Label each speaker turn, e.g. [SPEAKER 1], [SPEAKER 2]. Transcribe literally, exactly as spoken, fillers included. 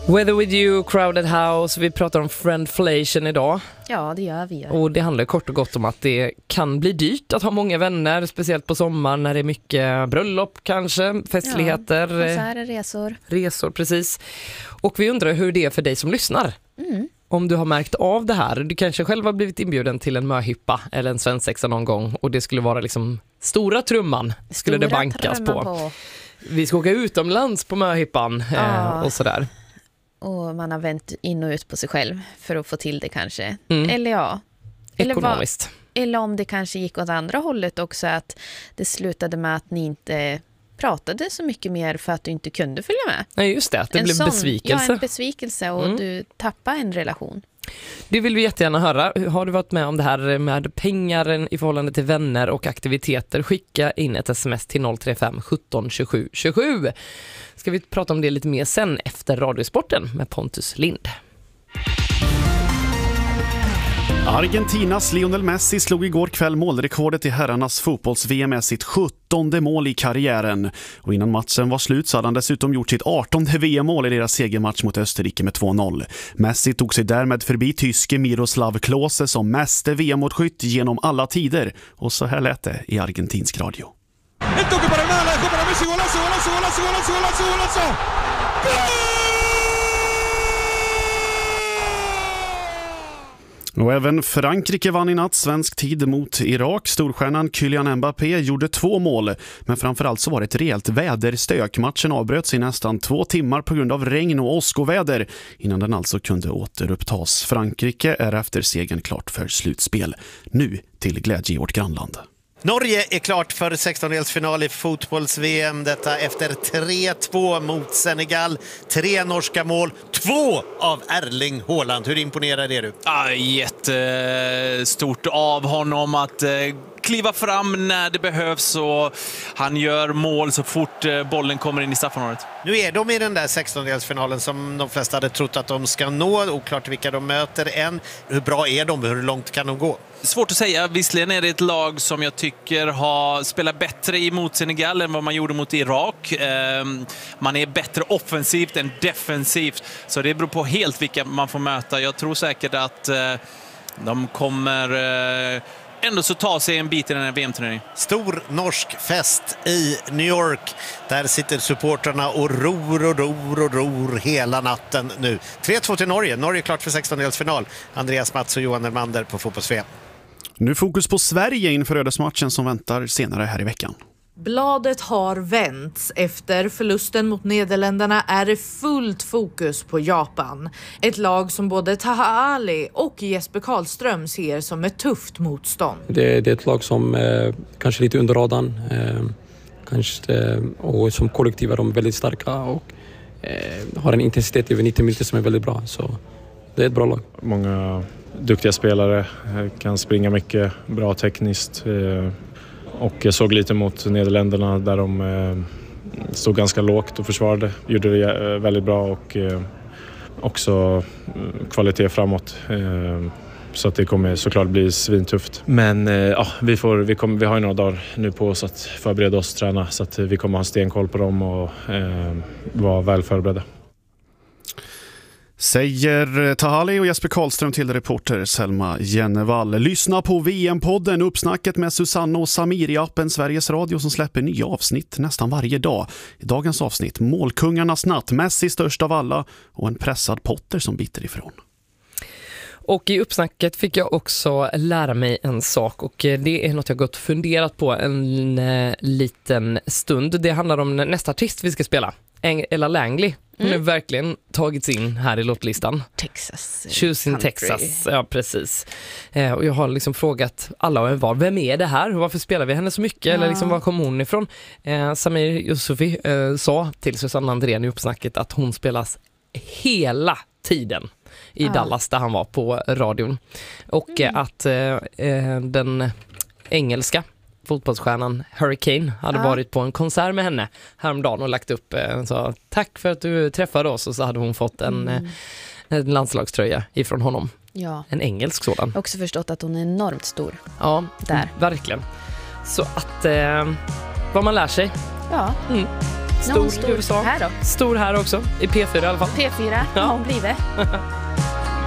[SPEAKER 1] Weather with you, crowded house. Vi pratar om friendflation idag.
[SPEAKER 2] Ja, det gör vi.
[SPEAKER 1] Och det handlar kort och gott om att det kan bli dyrt att ha många vänner, speciellt på sommaren när det är mycket bröllop kanske, festligheter.
[SPEAKER 2] Ja, konserter, resor.
[SPEAKER 1] Resor, precis. Och vi undrar hur det är för dig som lyssnar.
[SPEAKER 2] Mm.
[SPEAKER 1] Om du har märkt av det här. Du kanske själv har blivit inbjuden till en möhippa eller en svensexa någon gång. Och det skulle vara liksom stora trumman skulle
[SPEAKER 2] Stora
[SPEAKER 1] det bankas på.
[SPEAKER 2] på.
[SPEAKER 1] Vi ska åka utomlands på möhippan
[SPEAKER 2] Ja.
[SPEAKER 1] eh, och sådär.
[SPEAKER 2] Och man har vänt in och ut på sig själv för att få till det kanske.
[SPEAKER 1] Mm.
[SPEAKER 2] Eller ja. Eller,
[SPEAKER 1] Ekonomiskt.
[SPEAKER 2] vad, eller om det kanske gick åt andra hållet också, att det slutade med att ni inte pratade så mycket mer för att du inte kunde följa med.
[SPEAKER 1] Nej, just det. Att det
[SPEAKER 2] en
[SPEAKER 1] blev
[SPEAKER 2] sån,
[SPEAKER 1] besvikelse.
[SPEAKER 2] Ja, en besvikelse och
[SPEAKER 1] Mm.
[SPEAKER 2] du tappar en relation.
[SPEAKER 1] Det vill vi jättegärna höra. Har du varit med om det här med pengar i förhållande till vänner och aktiviteter? Skicka in ett sms till noll tre fem sjutton tjugosju tjugosju. Ska vi prata om det lite mer sen efter Radiosporten med Pontus Lind.
[SPEAKER 3] Argentinas Lionel Messi slog igår kväll målrekordet i herrarnas fotbolls-V M med sitt sjuttonde mål i karriären. Och innan matchen var slut så hade han dessutom gjort sitt artonde V M-mål i deras segermatch mot Österrike med två noll. Messi tog sig därmed förbi tyske Miroslav Klose som meste V M-målskytt genom alla tider. Och så här lät det i argentinsk radio.
[SPEAKER 4] El toque para nada, dejó para Messi, golazo, golazo, golazo, golazo, golazo, golazo.
[SPEAKER 3] Och även Frankrike vann i natt svensk tid mot Irak. Storstjärnan Kylian Mbappé gjorde två mål, men framförallt så var det ett rejält väderstök. Matchen avbröts i nästan två timmar på grund av regn och åskoväder innan den alltså kunde återupptas. Frankrike är efter segern klart för slutspel. Nu till glädje i vårt grannland.
[SPEAKER 5] Norge är klart för sextondelsfinal i fotbolls-V M. Detta efter tre två mot Senegal. Tre norska mål, två av Erling Haaland. Hur imponerad är du?
[SPEAKER 6] Ah, jättestort av honom att eh, kliva fram när det behövs, och han gör mål så fort eh, bollen kommer in i straffområdet.
[SPEAKER 5] Nu är de i den där sextondelsfinalen som de flesta hade trott att de ska nå. Oklart vilka de möter än. Hur bra är de? Hur långt kan de gå?
[SPEAKER 6] Svårt att säga. Visserligen är det ett lag som jag tycker har spelat bättre emot Senegal än vad man gjorde mot Irak. Eh, man är bättre offensivt än defensivt. Så det beror på helt vilka man får möta. Jag tror säkert att eh, de kommer eh, ändå så ta sig en bit i den här V M-turneringen.
[SPEAKER 5] Stor norsk fest i New York. Där sitter supporterna och ror och ror och ror hela natten nu. tre två till Norge. Norge är klart för sextondelsfinal. Andreas Mats och Johan Elmander på fotbolls-V M.
[SPEAKER 3] Nu fokus på Sverige inför ödesmatchen som väntar senare här i veckan.
[SPEAKER 7] Bladet har vänts. Efter förlusten mot Nederländerna är det fullt fokus på Japan. Ett lag som både Taha Ali och Jesper Karlström ser som ett tufft motstånd.
[SPEAKER 8] Det, det är ett lag som eh, kanske lite under radarn. Eh, kanske, eh, och som kollektiv är de väldigt starka och eh, har en intensitet över nittio minuter som är väldigt bra. Så det är ett bra lag.
[SPEAKER 9] Många duktiga spelare, kan springa mycket, bra tekniskt. Eh, Och jag såg lite mot Nederländerna där de eh, stod ganska lågt och försvarade. Gjorde det väldigt bra och eh, också kvalitet framåt. Eh, så att det kommer såklart bli svintufft. Men eh, ja, vi, får, vi, kommer, vi har ju några dagar nu på oss att förbereda oss och träna. Så att vi kommer ha stenkoll på dem och eh, vara väl förberedda.
[SPEAKER 3] Säger Tahali och Jesper Karlström till reporter Selma Jennevall. Lyssna på V M-podden, uppsnacket med Susanne och Samir i appen Sveriges Radio som släpper nya avsnitt nästan varje dag. I dagens avsnitt, målkungarnas natt, Messi störst av alla och en pressad Potter som biter ifrån.
[SPEAKER 1] Och i uppsnacket fick jag också lära mig en sak, och det är något jag gått och funderat på en eh, liten stund. Det handlar om nästa artist vi ska spela, Ella Langley. Hon har mm. verkligen tagits in här i låtlistan.
[SPEAKER 2] Texas.
[SPEAKER 1] Choosing Texas, ja precis. Eh, och jag har liksom frågat alla och envar, vem är det här? Varför spelar vi henne så mycket? Ja. Eller liksom, var kom hon ifrån? Eh, Samir Yusufi eh, sa till Susanne Andrén i uppsnacket att hon spelas hela tiden i ja. Dallas där han var på radion. Och mm. att eh, den engelska fotbollsstjärnan Hurricane hade ja. varit på en konsert med henne häromdagen och lagt upp eh, så tack för att du träffade oss, och så hade hon fått en, mm. en landslagströja ifrån honom.
[SPEAKER 2] Ja. En
[SPEAKER 1] engelsk sådan. Jag
[SPEAKER 2] har också förstått att hon är enormt stor.
[SPEAKER 1] Ja,
[SPEAKER 2] där.
[SPEAKER 1] Verkligen. Så att eh, vad man lär sig.
[SPEAKER 2] Ja.
[SPEAKER 1] Mm.
[SPEAKER 2] Nu är hon
[SPEAKER 1] Stor
[SPEAKER 2] stor
[SPEAKER 1] i U S A.
[SPEAKER 2] här då.
[SPEAKER 1] Stor här också, i P fyra i alla fall.
[SPEAKER 2] P fyra
[SPEAKER 1] Ja.
[SPEAKER 2] har hon blivit.